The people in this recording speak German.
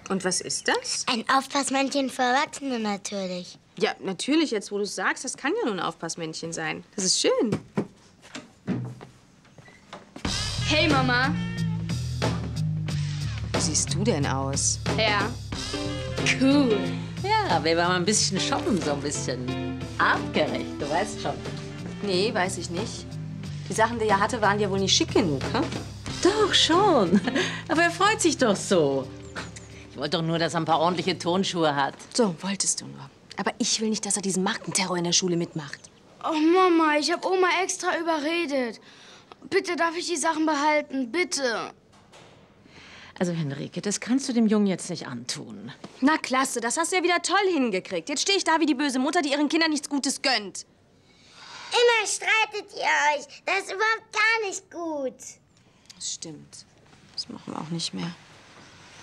Und was ist das? Ein Aufpassmännchen für Erwachsene natürlich. Ja, natürlich, jetzt wo du es sagst, das kann ja nur ein Aufpassmännchen sein. Das ist schön. Hey, Mama. Wie siehst du denn aus? Ja. Cool. Ja, wir waren mal ein bisschen shoppen, so ein bisschen artgerecht, du weißt schon. Nee, weiß ich nicht. Die Sachen, die er hatte, waren ja wohl nicht schick genug, hm? Doch, schon. Aber er freut sich doch so. Ich wollte doch nur, dass er ein paar ordentliche Turnschuhe hat. So, wolltest du nur. Aber ich will nicht, dass er diesen Markenterror in der Schule mitmacht. Oh, Mama, ich habe Oma extra überredet. Bitte darf ich die Sachen behalten, bitte. Also, Henrike, das kannst du dem Jungen jetzt nicht antun. Na klasse, das hast du ja wieder toll hingekriegt. Jetzt stehe ich da wie die böse Mutter, die ihren Kindern nichts Gutes gönnt. Immer streitet ihr euch. Das ist überhaupt gar nicht gut. Das stimmt. Das machen wir auch nicht mehr.